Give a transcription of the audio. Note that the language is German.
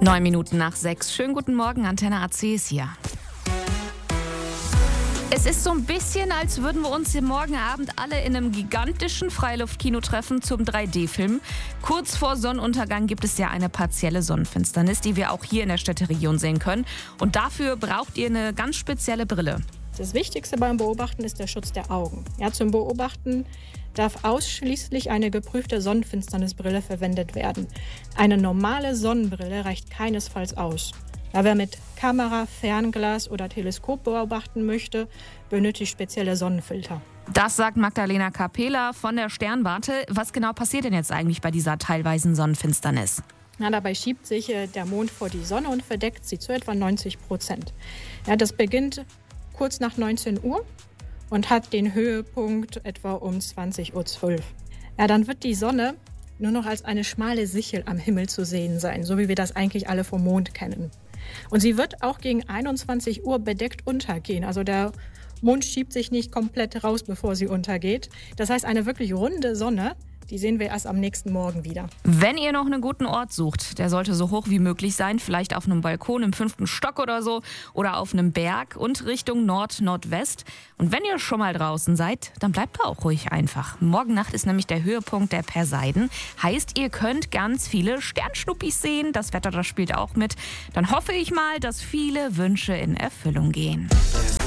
9 Minuten nach 6. Schönen guten Morgen, Antenne AC ist hier. Es ist so ein bisschen, als würden wir uns morgen Abend alle in einem gigantischen Freiluftkino treffen zum 3D-Film. Kurz vor Sonnenuntergang gibt es ja eine partielle Sonnenfinsternis, die wir auch hier in der Städteregion sehen können. Und dafür braucht ihr eine ganz spezielle Brille. Das Wichtigste beim Beobachten ist der Schutz der Augen. Ja, zum Beobachten darf ausschließlich eine geprüfte Sonnenfinsternisbrille verwendet werden. Eine normale Sonnenbrille reicht keinesfalls aus. Ja, wer mit Kamera, Fernglas oder Teleskop beobachten möchte, benötigt spezielle Sonnenfilter. Das sagt Magdalena Capela von der Sternwarte. Was genau passiert denn jetzt eigentlich bei dieser teilweisen Sonnenfinsternis? Dabei schiebt sich der Mond vor die Sonne und verdeckt sie zu etwa 90%. Ja, das beginnt kurz nach 19 Uhr und hat den Höhepunkt etwa um 20:12 Uhr. Ja, dann wird die Sonne nur noch als eine schmale Sichel am Himmel zu sehen sein, so wie wir das eigentlich alle vom Mond kennen. Und sie wird auch gegen 21 Uhr bedeckt untergehen. Also der Mond schiebt sich nicht komplett raus, bevor sie untergeht. Das heißt, eine wirklich runde Sonne, die sehen wir erst am nächsten Morgen wieder. Wenn ihr noch einen guten Ort sucht, der sollte so hoch wie möglich sein, vielleicht auf einem Balkon im 5. Stock oder so oder auf einem Berg und Richtung Nord-Nordwest. Und wenn ihr schon mal draußen seid, dann bleibt da auch ruhig einfach. Morgen Nacht ist nämlich der Höhepunkt der Perseiden. Heißt, ihr könnt ganz viele Sternschnuppis sehen. Das Wetter, das spielt auch mit. Dann hoffe ich mal, dass viele Wünsche in Erfüllung gehen.